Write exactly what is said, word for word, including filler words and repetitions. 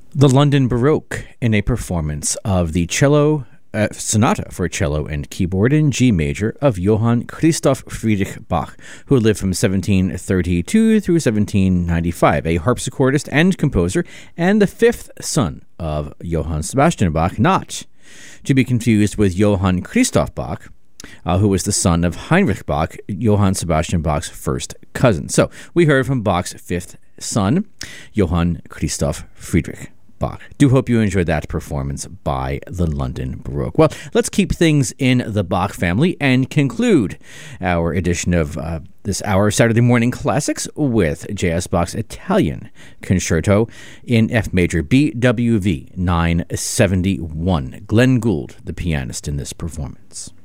The London Baroque in a performance of the cello uh, sonata for cello and keyboard in G major of Johann Christoph Friedrich Bach, who lived from seventeen thirty-two through seventeen ninety-five, a harpsichordist and composer, and the fifth son of Johann Sebastian Bach, not to be confused with Johann Christoph Bach, Uh, who was the son of Heinrich Bach, Johann Sebastian Bach's first cousin. So we heard from Bach's fifth son, Johann Christoph Friedrich Bach. Do hope you enjoyed that performance by the London Baroque. Well, let's keep things in the Bach family and conclude our edition of uh, this hour Saturday Morning Classics with J S Bach's Italian Concerto in F major, B W V nine seventy-one. Glenn Gould, the pianist in this performance.